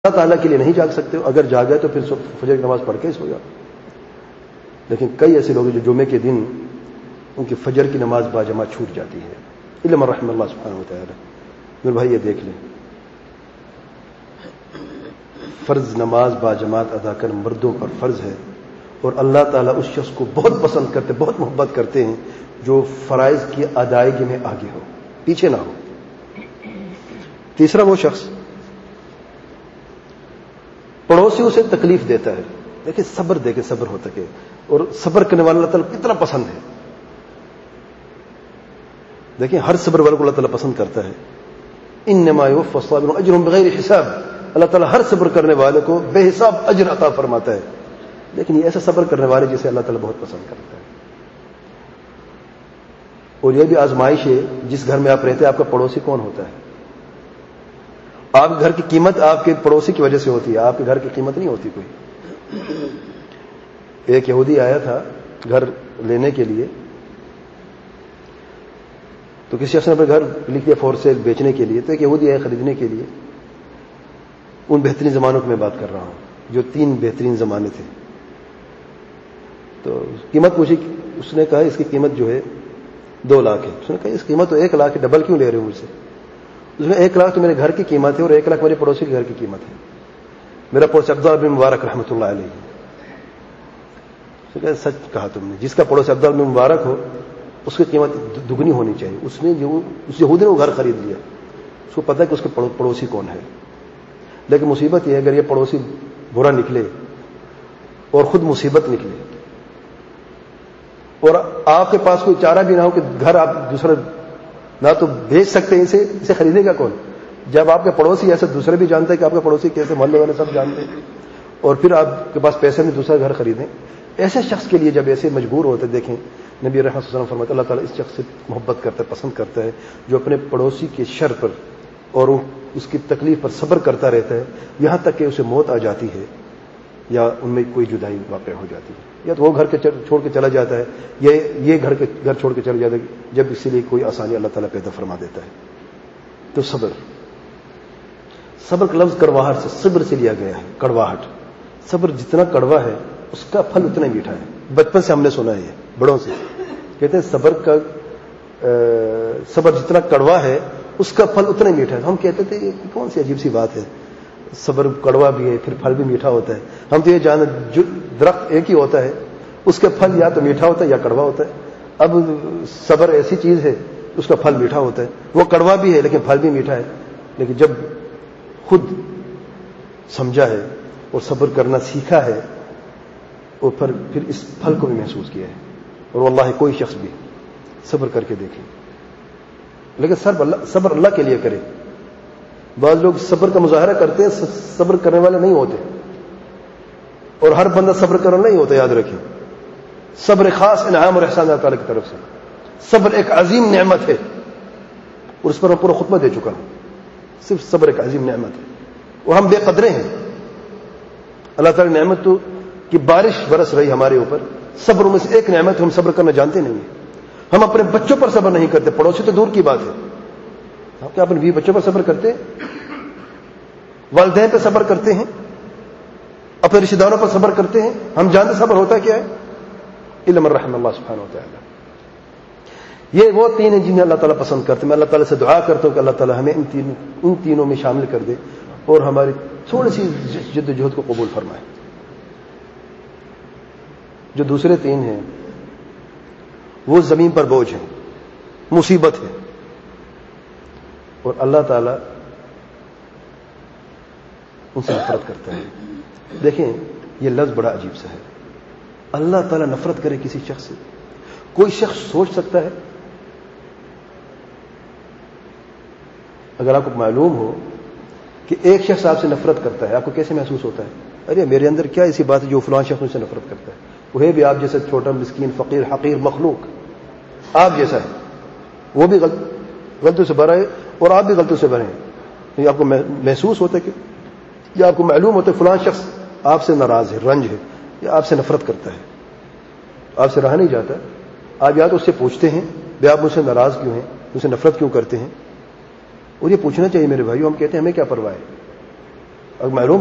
اللہ تعالیٰ کے لیے نہیں جاگ سکتے ہو، اگر جاگے تو پھر فجر کی نماز پڑھ کے سو جاؤ. لیکن کئی ایسے لوگ ہیں جو جمعے کے دن ان کی فجر کی نماز باجماعت چھوٹ جاتی ہے، الا من رحم اللہ سبحانہ و تعالی. میرے بھائی یہ دیکھ لیں، فرض نماز باجماعت ادا کر مردوں پر فرض ہے، اور اللہ تعالیٰ اس شخص کو بہت پسند کرتے، بہت محبت کرتے ہیں جو فرائض کی ادائیگی میں آگے ہو، پیچھے نہ ہو. تیسرا وہ شخص پڑوسی اسے تکلیف دیتا ہے، دیکھیں صبر دے کے صبر ہوتا ہے، اور صبر کرنے والا اللہ تعالیٰ کتنا پسند ہے. دیکھیں ہر صبر والے کو اللہ تعالیٰ پسند کرتا ہے. انما یوفی الصابرون اجرهم بغیر حساب، اللہ تعالیٰ ہر صبر کرنے والے کو بے حساب اجر عطا فرماتا ہے. لیکن یہ ایسا صبر کرنے والے جسے اللہ تعالیٰ بہت پسند کرتا ہے. اور یہ بھی آزمائش ہے، جس گھر میں آپ رہتے ہیں آپ کا پڑوسی کون ہوتا ہے. آپ کے گھر کی قیمت آپ کے پڑوسی کی وجہ سے ہوتی ہے، آپ کے گھر کی قیمت نہیں ہوتی کوئی. ایک یہودی آیا تھا گھر لینے کے لیے، تو کسی شخص نے اپنا گھر لکھ دیا فور سیل بیچنے کے لیے. تو ایک یہودی آیا خریدنے کے لیے. ان بہترین زمانوں کی میں بات کر رہا ہوں جو 3 بہترین زمانے تھے. تو قیمت پوچھی، اس نے کہا اس کی قیمت جو ہے 2 لاکھ ہے. اس نے کہا اس قیمت تو 1 لاکھ ہے، ڈبل کیوں لے رہے ہو مجھ سے؟ اس میں 1 لاکھ تو میرے گھر کی قیمت ہے اور 1 لاکھ میرے پڑوسی کے گھر کی قیمت ہے. میرا پڑوسی عبداللہ بن مبارک رحمۃ اللہ علیہ. کہا سچ کہا تم نے، جس کا پڑوسی عبداللہ بن مبارک ہو اس کی قیمت دگنی ہونی چاہیے. اس نے جو اس یہودی نے وہ گھر خرید لیا، اس کو پتہ ہے کہ اس کے پڑوسی کون ہے. لیکن مصیبت یہ ہے اگر یہ پڑوسی برا نکلے اور خود مصیبت نکلے اور آپ کے پاس کوئی چارہ بھی نہ ہو کہ گھر آپ دوسرا نہ تو بیچ سکتے ہیں، اسے خریدے گا کون؟ جب آپ کے پڑوسی ایسے دوسرے بھی جانتے ہیں کہ آپ کے پڑوسی کیسے، محلے والے سب جانتے ہیں، اور پھر آپ کے پاس پیسے میں دوسرا گھر خریدیں. ایسے شخص کے لیے جب ایسے مجبور ہوتے، دیکھیں نبی رحمۃ اللہ صلی اللہ علیہ وسلم فرماتے اللہ تعالیٰ اس شخص سے محبت کرتا ہے، پسند کرتا ہے جو اپنے پڑوسی کے شر پر اور اس کی تکلیف پر صبر کرتا رہتا ہے، یہاں تک کہ اسے موت آ جاتی ہے یا ان میں کوئی جدائی واقع ہو جاتی ہے، یا تو وہ گھر کے چھوڑ کے چلا جاتا ہے، یہ گھر چھوڑ کے چلا جاتا ہے جب اسی لیے کوئی آسانی اللہ تعالیٰ پیدا فرما دیتا ہے. تو صبر کا لفظ کڑواہٹ سے، صبر سے لیا گیا ہے. کڑواہٹ، صبر جتنا کڑوا ہے اس کا پھل اتنا ہی میٹھا ہے. بچپن سے ہم نے سنا ہے بڑوں سے، کہتے ہیں صبر جتنا کڑوا ہے اس کا پھل اتنا ہی میٹھا ہے. ہم کہتے تھے یہ کون سی عجیب سی بات ہے، صبر کڑوا بھی ہے پھر پھل بھی میٹھا ہوتا ہے. ہم تو یہ جانا جو درخت ایک ہی ہوتا ہے اس کا پھل یا تو میٹھا ہوتا ہے یا کڑوا ہوتا ہے. اب صبر ایسی چیز ہے اس کا پھل میٹھا ہوتا ہے، وہ کڑوا بھی ہے لیکن پھل بھی میٹھا ہے. لیکن جب خود سمجھا ہے اور صبر کرنا سیکھا ہے اور پھر اس پھل کو بھی محسوس کیا ہے. اور واللہ کوئی شخص بھی صبر کر کے دیکھے، لیکن صبر اللہ کے لیے کرے. بعض لوگ صبر کا مظاہرہ کرتے ہیں، صبر کرنے والے نہیں ہوتے، اور ہر بندہ صبر کرنا نہیں ہوتا. یاد رکھیں صبر خاص انعام اور احسان اللہ تعالیٰ کی طرف سے. صبر ایک عظیم نعمت ہے اور اس پر میں پورا خطبہ دے چکا ہوں. صرف صبر ایک عظیم نعمت ہے اور ہم بے قدرے ہیں. اللہ تعالیٰ نعمت تو کہ بارش برس رہی ہمارے اوپر، صبر میں سے ایک نعمت ہم صبر کرنا جانتے نہیں ہیں. ہم اپنے بچوں پر صبر نہیں کرتے، پڑوسی تو دور کی بات ہے. آپ کیا اپنے بیوی بچوں پر صبر کرتے ہیں؟ والدین پہ صبر کرتے ہیں؟ اپنے رشتہ داروں پر صبر کرتے ہیں؟ ہم جانتے صبر ہوتا کیا ہے؟ الا من رحم اللہ سبحانہ و تعالی. یہ وہ 3 ہیں جنہیں اللہ تعالیٰ پسند کرتے ہیں. میں اللہ تعالیٰ سے دعا کرتا ہوں کہ اللہ تعالیٰ ہمیں ان تینوں میں شامل کر دے اور ہماری تھوڑی سی جد و جہد کو قبول فرمائے. جو دوسرے 3 ہیں وہ زمین پر بوجھ ہیں، مصیبت ہے، اور اللہ تعالیٰ ان سے نفرت کرتا ہے. دیکھیں یہ لفظ بڑا عجیب سا ہے. اللہ تعالیٰ نفرت کرے کسی شخص سے؟ کوئی شخص سوچ سکتا ہے؟ اگر آپ کو معلوم ہو کہ ایک شخص آپ سے نفرت کرتا ہے، آپ کو کیسے محسوس ہوتا ہے؟ ارے میرے اندر کیا ایسی بات ہے جو فلاں شخص مجھ سے نفرت کرتا ہے؟ وہ ہے بھی آپ جیسا چھوٹا مسکین فقیر حقیر مخلوق، آپ جیسا ہے. وہ بھی غلطیوں سے بھرا ہے اور آپ بھی غلطیوں سے بھرے ہیں. آپ کو محسوس ہوتا ہے کہ یا آپ کو معلوم ہوتا ہے فلاں شخص آپ سے ناراض ہے، رنج ہے، یا آپ سے نفرت کرتا ہے، آپ سے رہا نہیں جاتا. آپ یا تو اس سے پوچھتے ہیں بے آپ مجھ سے ناراض کیوں ہیں، مجھ سے نفرت کیوں کرتے ہیں؟ اور یہ پوچھنا چاہیے میرے بھائیو. ہم کہتے ہیں ہمیں کیا پرواہ ہے، محروم